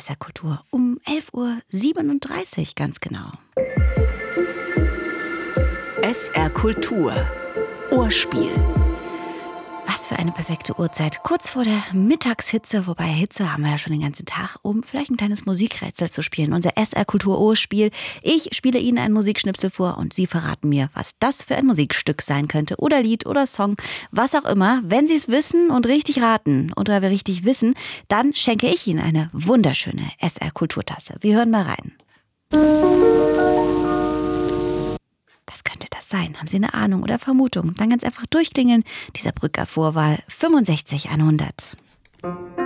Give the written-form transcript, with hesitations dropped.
SR Kultur um 11:37 Uhr ganz genau. SR Kultur Ohrspiel. Was für eine perfekte Uhrzeit. Kurz vor der Mittagshitze, wobei Hitze haben wir ja schon den ganzen Tag, um vielleicht ein kleines Musikrätsel zu spielen. Unser SR Kultur Ohrspiel. Ich spiele Ihnen einen Musikschnipsel vor und Sie verraten mir, was das für ein Musikstück sein könnte. Oder Lied oder Song, was auch immer. Wenn Sie es wissen und richtig raten oder wir richtig wissen, dann schenke ich Ihnen eine wunderschöne SR Kulturtasse. Wir hören mal rein. Was könnte das sein? Haben Sie eine Ahnung oder Vermutung? Dann ganz einfach durchklingeln. Dieser Brücker Vorwahl 65 100.